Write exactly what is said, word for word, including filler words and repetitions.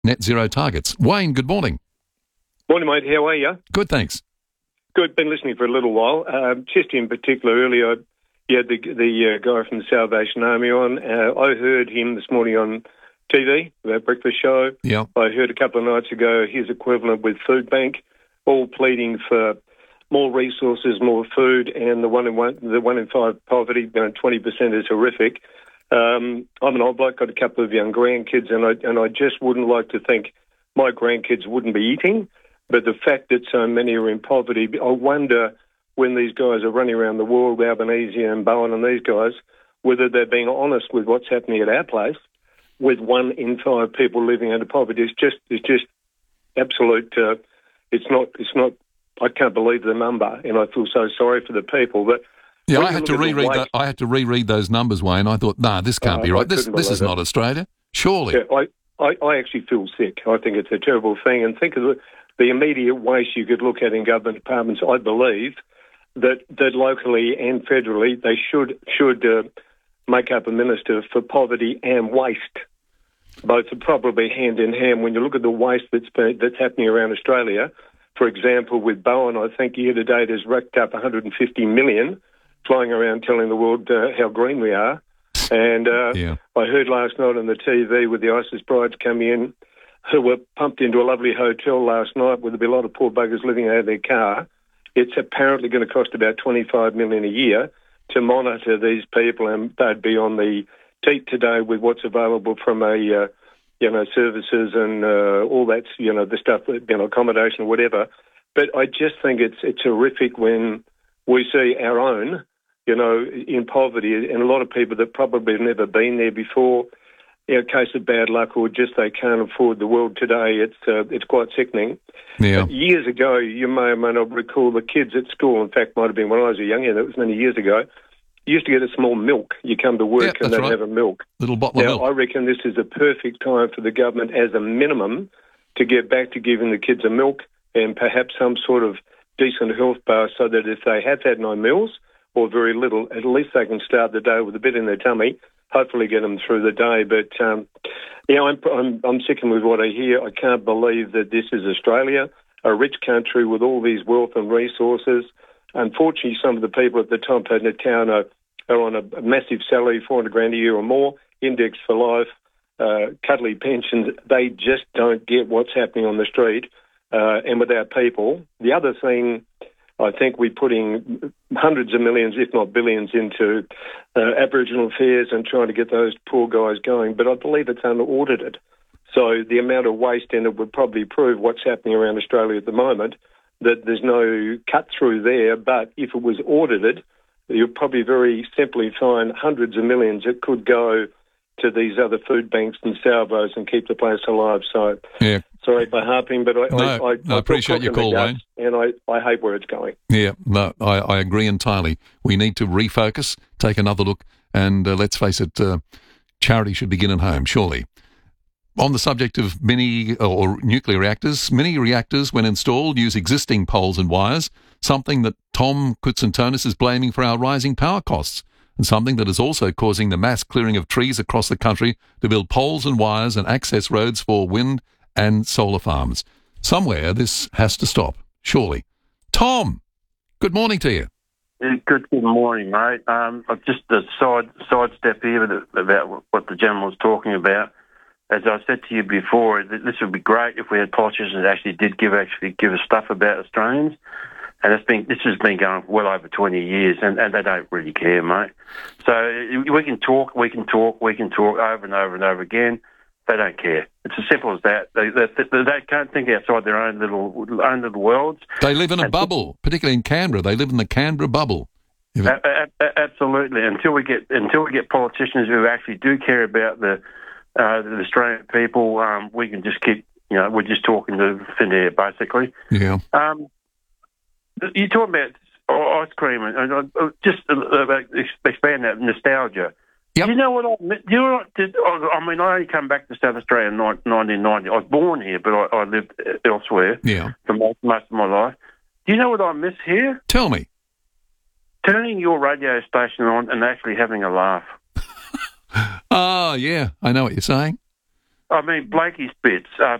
net zero targets. Wayne, good morning. Morning, mate. How are you? Good, thanks. Good. Been listening for a little while. Um, just in particular, earlier, you had the, the uh, guy from the Salvation Army on. Uh, I heard him this morning on T V, that breakfast show. Yeah. I heard a couple of nights ago his equivalent with Food Bank, all pleading for more resources, more food, and the one in one, the one in five poverty, you know, twenty percent is horrific. Um, I'm an old bloke, got a couple of young grandkids, and I and I just wouldn't like to think my grandkids wouldn't be eating. But the fact that so many are in poverty, I wonder when these guys are running around the world, Albanese and Bowen and these guys, whether they're being honest with what's happening at our place, with one in five people living under poverty. It's just, it's just absolute. Uh, it's not, it's not. I can't believe the number, and I feel so sorry for the people. But yeah, I had to reread. Waste, that, I had to reread those numbers, Wayne. I thought, nah, this can't uh, be right. This, this is it. Not Australia, surely. Yeah, I, I, I actually feel sick. I think it's a terrible thing, and think of the. The immediate waste you could look at in government departments, I believe, that that locally and federally they should should uh, make up a minister for poverty and waste. Both are probably hand in hand. When you look at the waste that's been, that's happening around Australia, for example, with Bowen, I think year to date has racked up one hundred fifty million, flying around telling the world uh, how green we are. And uh, yeah. I heard last night on the T V with the ISIS brides coming in, who were pumped into a lovely hotel last night with a lot of poor buggers living out of their car. It's apparently going to cost about twenty-five million dollars a year to monitor these people, and they'd be on the teat today with what's available from a, uh, you know, services and uh, all that, you know, the stuff, you know, accommodation or whatever. But I just think it's it's horrific when we see our own, you know, in poverty, and a lot of people that probably have never been there before. In a case of bad luck, or just they can't afford the world today, it's uh, it's quite sickening. Yeah. But years ago, you may or may not recall the kids at school. In fact, might have been when I was a young, yeah, that was many years ago. You used to get a small milk. You come to work yeah, and they'd right. have a milk. Little bottle now, of milk. I reckon this is a perfect time for the government, as a minimum, to get back to giving the kids a milk and perhaps some sort of decent health bar, so that if they have had no meals or very little, at least they can start the day with a bit in their tummy. Hopefully get them through the day. But, um, you know, I'm, I'm, I'm sickened with what I hear. I can't believe that this is Australia, a rich country with all these wealth and resources. Unfortunately, some of the people at the top end of town are, are on a massive salary, four hundred grand a year or more, indexed for life, uh, cuddly pensions. They just don't get what's happening on the street uh, and with our people. The other thing, I think we're putting hundreds of millions, if not billions, into uh, Aboriginal affairs and trying to get those poor guys going. But I believe it's unaudited. So the amount of waste in it would probably prove what's happening around Australia at the moment, that there's no cut through there. But if it was audited, you'll probably very simply find hundreds of millions that could go to these other food banks and salvos and keep the place alive. So yeah. Sorry for harping, but I, no, I, I, no, I appreciate your call, Wayne. And I, I hate where it's going. Yeah, no, I, I agree entirely. We need to refocus, take another look, and uh, let's face it, uh, charity should begin at home, surely. On the subject of mini or nuclear reactors, mini reactors, when installed, use existing poles and wires, something that Tom Koutsantonis is blaming for our rising power costs, and something that is also causing the mass clearing of trees across the country to build poles and wires and access roads for wind and solar farms. Somewhere this has to stop, surely. Tom, good morning to you. Yeah, good, good morning, mate. Um, just a side sidestep here with, about what the gentleman was talking about. As I said to you before, this would be great if we had politicians that actually did give actually give us stuff about Australians. And it's been this has been going well over twenty years, and, and they don't really care, mate. So we can talk, we can talk, we can talk over and over and over again. They don't care. It's as simple as that. They, they, they can't think outside their own little own little worlds. They live in a and bubble, particularly in Canberra. They live in the Canberra bubble. A, a, a, absolutely. Until we get until we get politicians who actually do care about the uh, the Australian people, um, we can just keep. You know, we're just talking to thin air, basically. Yeah. Um, you're talking about ice cream, and uh, just about expand that nostalgia. Yep. Do you know what I? Do you know what, did, I mean, I only came back to South Australia in nineteen ninety. I was born here, but I, I lived elsewhere yeah. for most, most of my life. Do you know what I miss here? Tell me. Turning your radio station on and actually having a laugh. Oh, yeah, I know what you're saying. I mean, Blakey Spitz, uh,